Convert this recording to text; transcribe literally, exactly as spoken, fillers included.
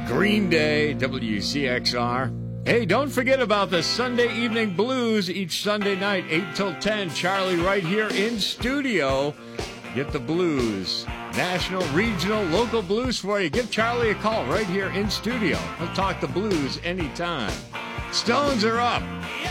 Green Day, W C X R. Hey, don't forget about the Sunday Evening Blues each Sunday night, eight till ten. Charlie right here in studio. Get the blues. National, regional, local blues for you. Give Charlie a call right here in studio. He'll talk the blues anytime. Stones are up.